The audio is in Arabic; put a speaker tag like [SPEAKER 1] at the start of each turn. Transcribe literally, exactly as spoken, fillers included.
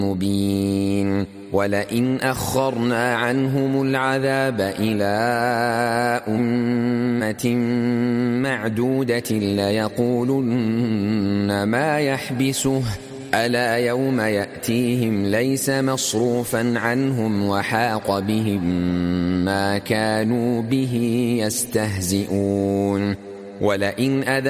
[SPEAKER 1] مبين ولئن أخرنا عنهم العذاب إلى أمة معدودة ليقولن ما يحبسه ألا يوم يأتيهم ليس مصروفا عنهم وحاق بهم ما كانوا به يستهزئون ولئن